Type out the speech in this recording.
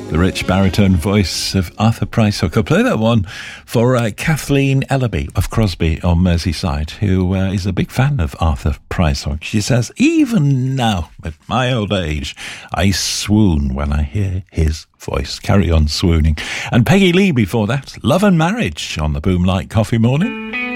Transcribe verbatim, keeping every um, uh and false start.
The rich baritone voice of Arthur Price Hook. I'll play that one for uh, Kathleen Ellaby of Crosby on Merseyside, who uh, is a big fan of Arthur Price Hook. She says, even now, at my old age, I swoon when I hear his voice. Carry on swooning. And Peggy Lee before that, Love and Marriage on the Boomlight Coffee Morning.